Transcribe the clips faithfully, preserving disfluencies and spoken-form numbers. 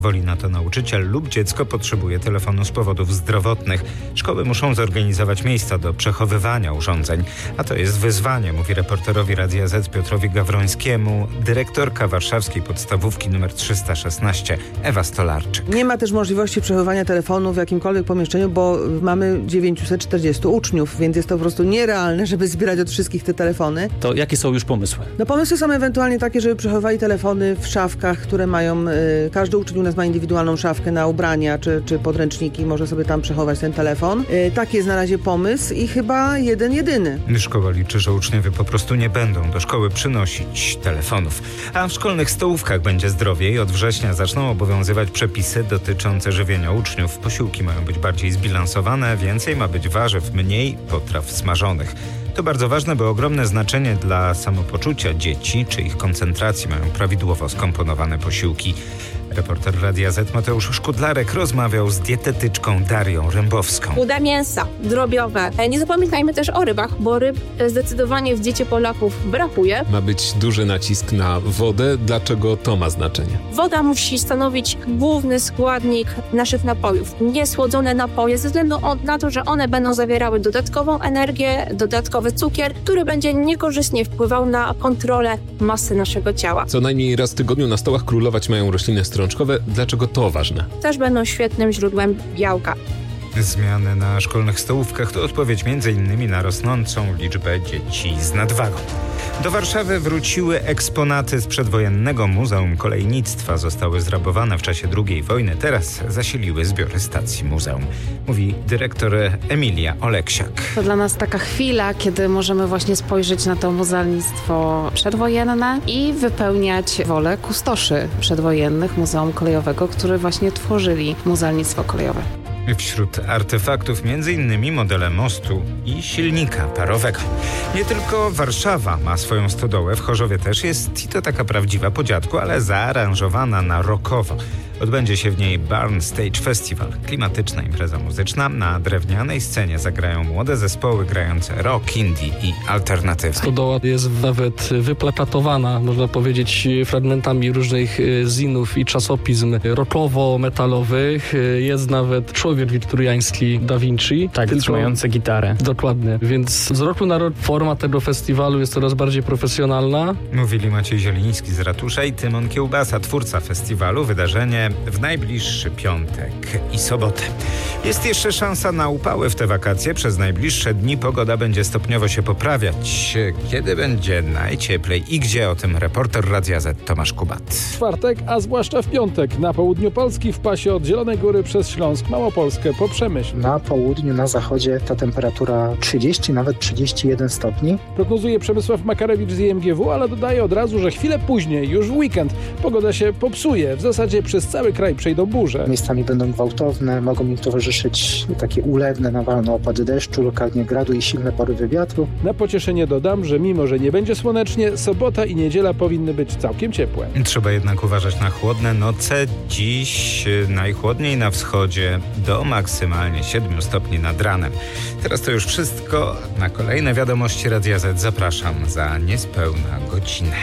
Woli na to nauczyciel lub dziecko potrzebuje telefonu z powodów zdrowotnych. Szkoły muszą zorganizować miejsca do przechowywania urządzeń, a to jest wyzwanie, mówi reporterowi Radia Z Piotrowi Gawrońskiemu dyrektorka warszawskiej podstawówki nr trzysta szesnaście Ewa Stolarczyk. Nie ma też możliwości przechowywania telefonu w jakimkolwiek pomieszczeniu, bo mamy dziewięćset czterdzieści uczniów, więc jest to po prostu nierealne, żeby zbierać od wszystkich te telefony. To jakie są już pomysły? No pomysły są ewentualnie takie, żeby przechowali telefony w szafkach, które mają, y, każdy uczeń u nas ma indywidualną szafkę na ubrania czy, czy podręczniki, może sobie tam przechować ten telefon. Y, taki jest na razie pomysł i chyba jeden, jedyny. Szkoła liczy, że uczniowie po prostu nie będą do szkoły przynosić telefonów. A w szkolnych stołówkach będzie zdrowiej. Od września zaczną obowiązywać przepisy dotyczące żywienia uczniów. Posiłki mają być bardziej zbilansowane, więcej ma być warzyw, mniej potraw smażonych. To bardzo ważne, bo ogromne znaczenie dla samopoczucia dzieci czy ich koncentracji mają prawidłowo skomponowane posiłki. Reporter Radia Z Mateusz Szkudlarek rozmawiał z dietetyczką Darią Rębowską. Uda mięsa, drobiowe. Nie zapominajmy też o rybach, bo ryb zdecydowanie w diecie Polaków brakuje. Ma być duży nacisk na wodę. Dlaczego to ma znaczenie? Woda musi stanowić główny składnik naszych napojów. Niesłodzone napoje ze względu na to, że one będą zawierały dodatkową energię, dodatkowy cukier, który będzie niekorzystnie wpływał na kontrolę masy naszego ciała. Co najmniej raz w tygodniu na stołach królować mają rośliny strączkowe. Dlaczego to ważne? Też będą świetnym źródłem białka. Zmiany na szkolnych stołówkach to odpowiedź między innymi na rosnącą liczbę dzieci z nadwagą. Do Warszawy wróciły eksponaty z przedwojennego Muzeum Kolejnictwa. Zostały zrabowane w czasie drugiej wojny. Teraz zasiliły zbiory stacji muzeum. Mówi dyrektor Emilia Oleksiak. To dla nas taka chwila, kiedy możemy właśnie spojrzeć na to muzealnictwo przedwojenne i wypełniać wolę kustoszy przedwojennych Muzeum Kolejowego, którzy właśnie tworzyli muzealnictwo kolejowe. Wśród artefaktów między innymi modele mostu i silnika parowego. Nie tylko Warszawa ma swoją stodołę, w Chorzowie też jest i to taka prawdziwa po dziadku, ale zaaranżowana na rockowo. Odbędzie się w niej Barn Stage Festival, klimatyczna impreza muzyczna. Na drewnianej scenie zagrają młode zespoły grające rock, indie i alternatywę. Stodoła jest nawet wyplakatowana, można powiedzieć, fragmentami różnych zinów i czasopism rockowo-metalowych. Jest nawet człowiek wiktoriański Da Vinci. Tak, tylko trzymający gitarę. Dokładnie. Więc z roku na rok forma tego festiwalu jest coraz bardziej profesjonalna. Mówili Maciej Zieliński z Ratusza i Tymon Kiełbasa, twórca festiwalu. Wydarzenie w najbliższy piątek i sobotę. Jest jeszcze szansa na upały w te wakacje. Przez najbliższe dni pogoda będzie stopniowo się poprawiać. Kiedy będzie najcieplej i gdzie? O tym reporter Radia Z Tomasz Kubat. W czwartek, a zwłaszcza w piątek. Na południu Polski w pasie od Zielonej Góry przez Śląsk, Małopolskę po Przemyśl. Na południu, na zachodzie ta temperatura trzydzieści, nawet trzydzieści jeden stopni. Prognozuje Przemysław Makarewicz z I M G W, ale dodaje od razu, że chwilę później, już w weekend, pogoda się popsuje. W zasadzie przez cały kraj przejdą burze. Miejscami będą gwałtowne, mogą im towarzyszyć takie ulewne, nawalne opady deszczu, lokalnie gradu i silne porywy wiatru. Na pocieszenie dodam, że mimo, że nie będzie słonecznie, sobota i niedziela powinny być całkiem ciepłe. Trzeba jednak uważać na chłodne noce. Dziś najchłodniej na wschodzie do maksymalnie siedmiu stopni nad ranem. Teraz to już wszystko. Na kolejne wiadomości Radia Z zapraszam za niespełna godzinę.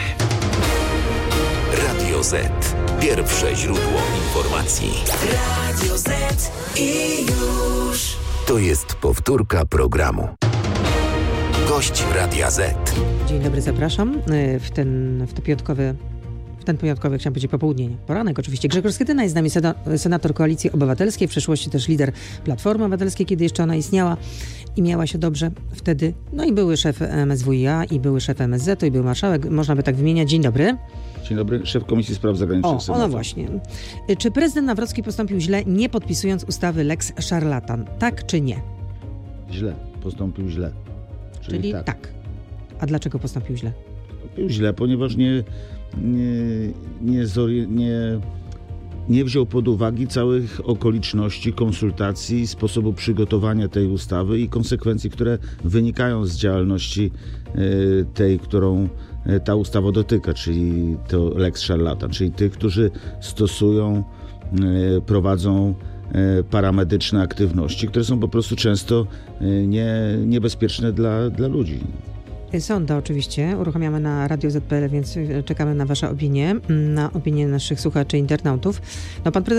Radio Z. Pierwsze źródło informacji. Radio Z i już. To jest powtórka programu. Gość Radia Z. Dzień dobry, zapraszam w ten, w te piątkowe, w ten piątkowy, chciałam powiedzieć popołudnie, poranek oczywiście. Grzegorz Schetyna jest z nami, senator Koalicji Obywatelskiej, w przeszłości też lider Platformy Obywatelskiej, kiedy jeszcze ona istniała i miała się dobrze wtedy. No i były szef M S W i A, i były szef M S Z, i był marszałek, można by tak wymieniać. Dzień dobry. Dzień dobry, szef Komisji Spraw Zagranicznych. O, no właśnie. Czy prezydent Nawrocki postąpił źle, nie podpisując ustawy Lex Szarlatan? Tak czy nie? Źle. Postąpił źle. Czyli, Czyli tak. tak. A dlaczego postąpił źle? Postąpił źle, ponieważ nie, nie, nie, zori- nie, nie wziął pod uwagę całych okoliczności, konsultacji, sposobu przygotowania tej ustawy i konsekwencji, które wynikają z działalności y, tej, którą ta ustawa dotyka, czyli to Lex Szarlatan, czyli tych, którzy stosują, y, prowadzą y, paramedyczne aktywności, które są po prostu często y, nie, niebezpieczne dla, dla ludzi. Sonda oczywiście uruchamiamy na Radio Z P L, więc czekamy na wasze opinie, na opinie naszych słuchaczy, internautów. No, pan prezydent